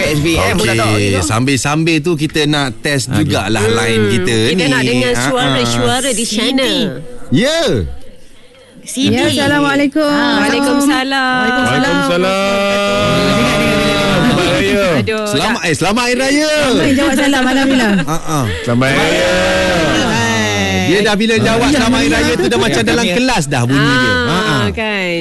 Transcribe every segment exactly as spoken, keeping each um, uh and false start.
S B M pun tak tahu. Okey, sambil-sambil tu kita nak test jugalah hmm. line kita kita ni. Kita nak dengar suara-suara di sana. Ya. Sidi. Ya, Assalamualaikum. Ah, Waalaikumsalam. Waalaikumsalam. Aduh, selamat eh selamat Hari Raya. Mai jawab salam alhamdulillah. Ha ah. Selamat Hari Raya. Dia dah bila jawab selamat Hari Raya tu dah macam dalam kelas dah bunyi dia. Ha ah, kan.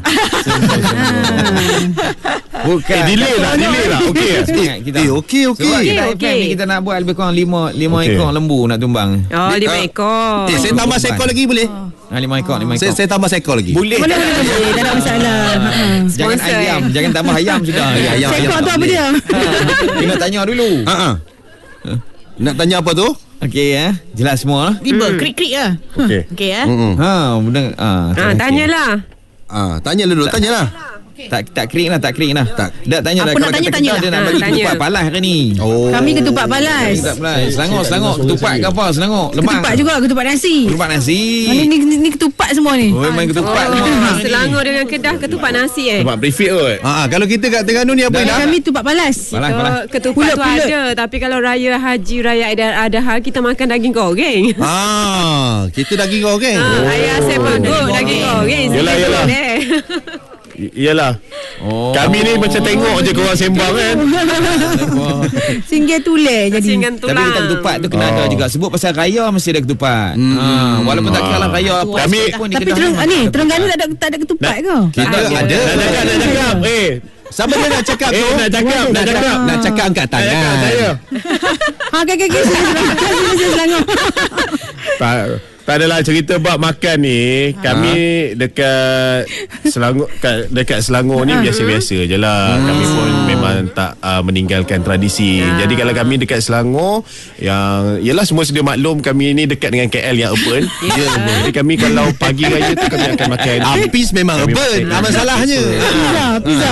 Bukan. Eh, delay lah, delay lah. Okey. Eh, okey okey. Sebab kita F M ni kita nak buat lebih kurang lima lima ekor lembu nak tumbang. Oh, lima ekor. Eh, saya tambah seekor lagi boleh? Ha, lima ekor, lima ekor. Saya, saya tambah seekor lagi. Boleh. Boleh, boleh, boleh. Tak ada masalah. Jangan ayam, jangan tambah ayam sudah. Ayam. Seekor tu apa dia? Kita tanya dulu. Ha ah. Nak tanya apa tu? Okey eh. Jelas semua. Tiba krik-krik lah. Okey. Okey eh. Ha, benar. Ah, Ha, tanyalah. Ah, tanya dulu, tanyalah. Tak tak kering lah, tak kering lah. Tak. Dah tanya dah. Apa nak tanya, tanya Dia lah. nak Ha, bagi tanya. ketupat palas hari ni. Oh. Kami ketupat palas. Ketupat palas. Selangor, selangor. Ketupat ke apa? Selangor. Lemang. Ketupat juga, ketupat nasi. Ketupat nasi. Ni, ni, ni, ni ketupat semua ni. Oh, main ketupat Oh, semua. Selangor dengan Kedah ketupat nasi eh. Ketupat prefix kot. Ha ah, kalau kita kat Terengganu ni apa Dan dah? kami ketupat palas. Palas, So, palas. ketupat Pulut, tu pulut. ada. Tapi kalau raya haji, raya Adha, kita makan daging goreng. Ah, kita daging goreng. Ha, ayah saya pegut daging goreng. Yelah, yelah. Eh. Iyalah. Oh. Kami ni macam tengok je korang sembang kan. Singgah tulis jadi. Singan Tapi tulang. kita ketupat tu kena ada juga. Sebut pasal raya mesti ada ketupat. Ha, walaupun tak kira lah raya apa. Kami- pun di Tapi Kedah tereng, memang ni ada Terengganu ketupat. tak ada tak ada ketupat ke? Kita Ada. ada. Nak cakap, nak cakap. Eh, Siapa dia nak cakap eh tu? nak cakap, nak cakap. Nak cakap angkat Nak cakap tangan. saya. Ha, okey okey okey. Sini Selangor. Tak, tak adalah cerita bab makan ni. Kami dekat Selangor, kat, dekat Selangor ni biasa-biasa je lah. Kami pun memang tak uh, meninggalkan tradisi. Jadi kalau kami dekat Selangor, yang yelah semua sedia maklum, kami ni dekat dengan K L yang urban. Ya. Jadi kami kalau pagi raya tu kami akan makan Apis memang Kami urban. makan- Apa salahnya? Pizza, pizza.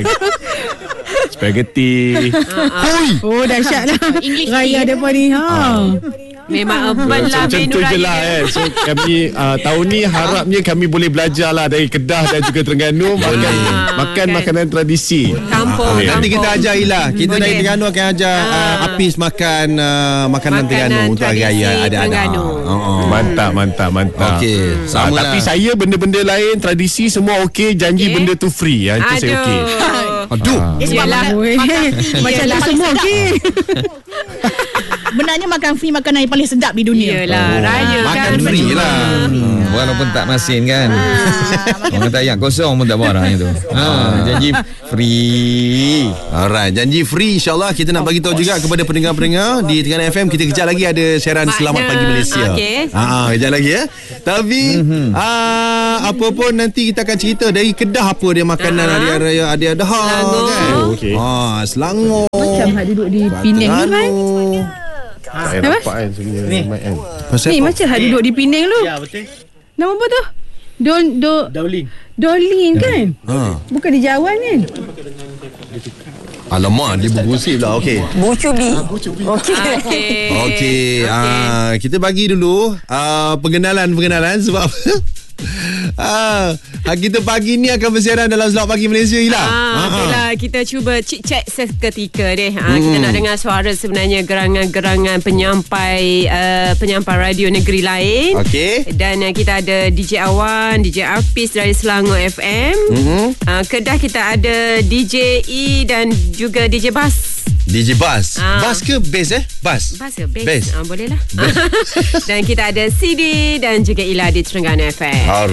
spaghetti. Oh, dahsyat lah. Raya depan ni. Ha. Memang urban lah Macam menu tu je raya. lah kan. So kami uh, tahun ni harapnya kami boleh belajar lah dari Kedah dan juga Terengganu makan makan kan. makanan tradisi. Kampung, Ah, Nanti kampung. kita ajar Ilah. Kita Boleh. dari Terengganu akan ajar uh, Apis makan uh, makanan Makanan Terengganu untuk hari tradisi raya. Ada ada. Terengganu. Oh. Mantap, mantap, mantap. Okey, Ah, sama tapi lah. saya benda-benda lain tradisi semua okey, janji Okey. benda tu free. Ha, itu saya okey. Aduh. Yelah. Macam tak semua okey. Benarnya makan free makanan yang paling sedap di dunia. Yelah, raya Makan kan. free lah. Hmm, walaupun tak masin kan. Orang kata ayat kosong pun tak marah itu. Ha, janji free. Alright, janji free insyaAllah. Kita nak bagi tahu juga kepada pendengar-pendengar di Terengganu F M. Kita kejap lagi ada siaran Makna. Selamat Pagi Malaysia. Okey. Ah, kejap lagi ya. Tapi Mhm. ah, apa pun nanti kita akan cerita dari Kedah apa dia makanan Ah. hari raya Adi Adha Selangor. kan. Oh, okey. Ah, Selangor. Macam hak duduk di Penang ni kan. Tak payah nampak kan sebenarnya mic kan. Pasal Ni apa? macam hak duduk di Penang lu. Ya, betul. Nama apa tu? Don do Darling. Dolin kan? Ha. Bukan di Jawan kan? Alamak, dia bergosip lah. Okey. Okey. Okey, ah, kita bagi dulu ah, pengenalan-pengenalan sebab ah, kita pagi ni akan bersiaran dalam Selamat Pagi Malaysia Ilah. Ah, okeylah, kita cuba chit-chat seketika deh. Ah, Hmm. Kita nak dengar suara sebenarnya gerangan-gerangan penyampai uh, penyampai radio negeri lain. Okey. Dan uh, kita ada D J Awan, D J Apis dari Selangor F M. Mm-hmm. Uh, Kedah kita ada D J E dan juga D J Bas. D J Bas. Ah. Bas ke bass eh? Bas. Bas ke? Bass? Bass. Ah, boleh lah. Dan kita ada C D dan juga Ila di Terengganu F M.